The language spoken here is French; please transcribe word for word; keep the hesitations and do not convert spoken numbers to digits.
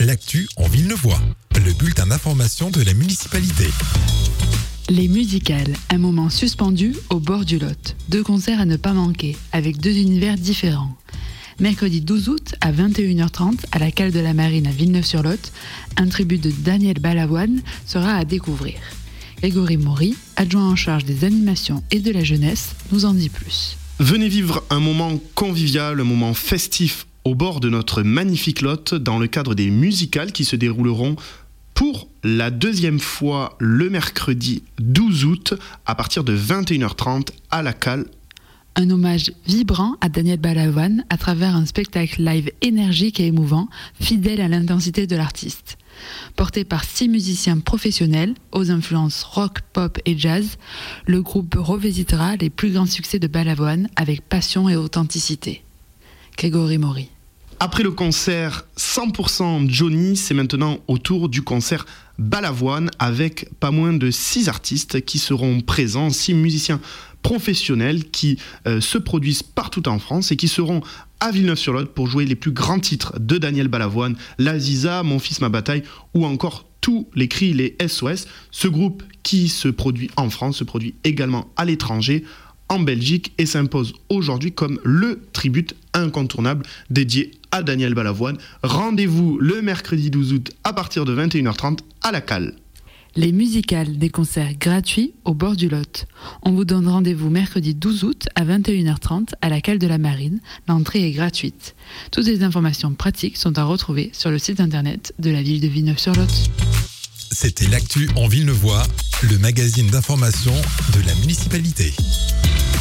l'actu en Villeneuvois, le bulletin d'information de la municipalité. Les musicales, un moment suspendu au bord du Lot. Deux concerts à ne pas manquer, avec deux univers différents. Mercredi douze août à vingt et une heures trente à la Cale de la Marine à Villeneuve-sur-Lot, un tribut de Daniel Balavoine sera à découvrir. Grégory Maury, adjoint en charge des animations et de la jeunesse, nous en dit plus. Venez vivre un moment convivial, un moment festif au bord de notre magnifique Lot dans le cadre des musicales qui se dérouleront pour la deuxième fois le mercredi douze août à partir de vingt et une heures trente à la Cale. Un hommage vibrant à Daniel Balavoine à travers un spectacle live énergique et émouvant, fidèle à l'intensité de l'artiste. Porté par six musiciens professionnels aux influences rock, pop et jazz, le groupe revisitera les plus grands succès de Balavoine avec passion et authenticité. Grégory Maury. Après le concert cent pour cent Johnny, c'est maintenant au tour du concert Balavoine avec pas moins de six artistes qui seront présents, six musiciens professionnels qui euh, se produisent partout en France et qui seront à Villeneuve-sur-Lot pour jouer les plus grands titres de Daniel Balavoine, La Ziza, Mon fils, ma bataille ou encore tous les cris, les S O S. Ce groupe qui se produit en France se produit également à l'étranger, en Belgique, et s'impose aujourd'hui comme le tribut incontournable dédié à Daniel Balavoine. Rendez-vous le mercredi douze août à partir de vingt et une heures trente à la Cale. Les musicales, des concerts gratuits au bord du Lot. On vous donne rendez-vous mercredi douze août à vingt et une heures trente à la Cale de la Marine. L'entrée est gratuite. Toutes les informations pratiques sont à retrouver sur le site internet de la ville de Villeneuve-sur-Lot. C'était l'actu en Villeneuvois, le magazine d'information de la municipalité.